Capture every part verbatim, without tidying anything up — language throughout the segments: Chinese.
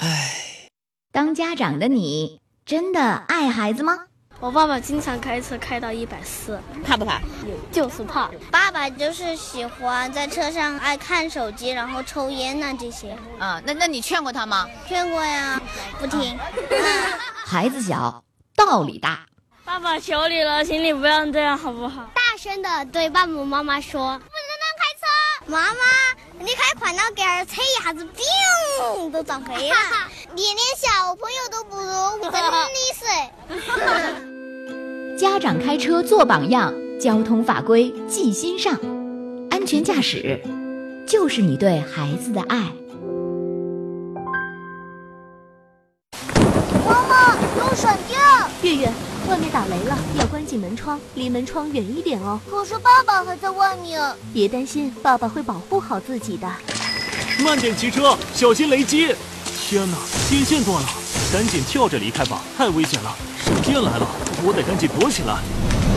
唉， 当家长的你真的爱孩子吗？ 我爸爸经常开车开到一百四， 怕不怕？ 就是怕。 爸爸就是喜欢在车上爱看手机，然后抽烟呐、啊、这些。 啊，那那你劝过他吗？ 劝过呀，不听。 孩子小，道理大。 爸爸求你了，请你不要这样好不好？ 大声的对爸爸妈妈说：“不能乱开车。”妈妈，你开快点给儿车一下子，砰，都撞飞了。你连小朋友都不如，真的是。 家长开车做榜样，交通法规记心上，安全驾驶就是你对孩子的爱。 妈妈，有闪电！ 月月，外面打雷了，要关紧门窗，离门窗远一点哦。 可是爸爸还在外面。 别担心，爸爸会保护好自己的。 慢点骑车，小心雷击！天哪，电线断了，赶紧跳着离开吧，太危险了！闪电来了，我得赶紧躲起来。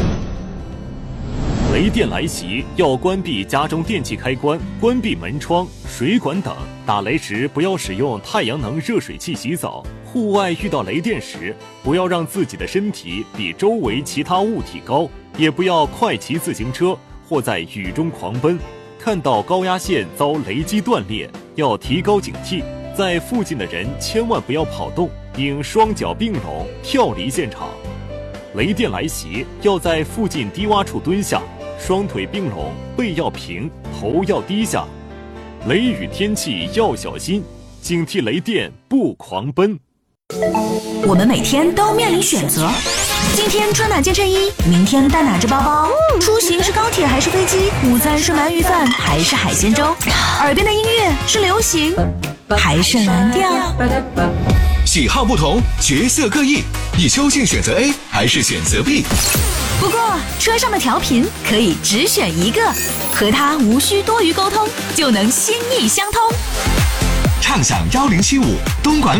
雷电来袭，要关闭家中电器开关，关闭门窗、水管等。打雷时不要使用太阳能热水器洗澡。户外遇到雷电时，不要让自己的身体比周围其他物体高，也不要快骑自行车或在雨中狂奔。看到高压线遭雷击断裂，要提高警惕。在附近的人千万不要跑动，应双脚并拢跳离现场。雷电来袭，要在附近低洼处蹲下，双腿并拢，背要平，头要低下。雷雨天气要小心，警惕雷电不狂奔。 我们每天都面临选择，今天穿哪件衬衣，明天带哪只包包，出行是高铁还是飞机，午餐是鳗鱼饭还是海鲜粥，耳边的音乐是流行还是蓝调。 喜好不同，角色各异，你究竟选择 A 还是选择 B？ 不过车上的调频可以只选一个，和它无需多余沟通，就能心意相通。 畅享幺零七五东莞